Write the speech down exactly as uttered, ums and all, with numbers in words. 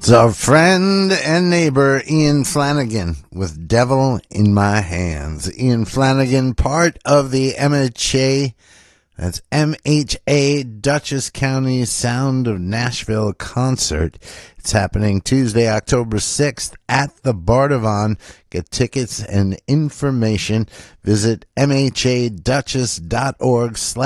It's our friend and neighbor Ian Flanagan with Devil in My Hands. Ian Flanagan, part of the M H A, that's M H A Dutchess County Sound of Nashville concert. It's happening Tuesday, October sixth at the Bardavon. Get tickets and information. Visit M H A Dutchess dot org slash